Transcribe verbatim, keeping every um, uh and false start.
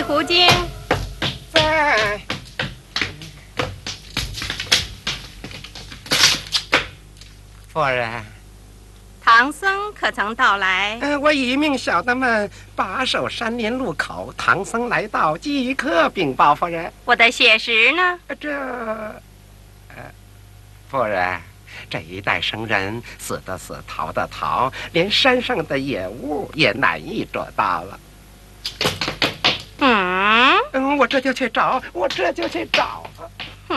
狐精在。夫人， 唐僧可曾到来？ 呃，我已命小的们把守山林路口，唐僧来到即刻禀报夫人。 我的血石呢？ 这，呃，夫人，这一代生人死的死，逃的逃，连山上的野物也难以捉到了。 嗯嗯，我这就去找，我这就去找。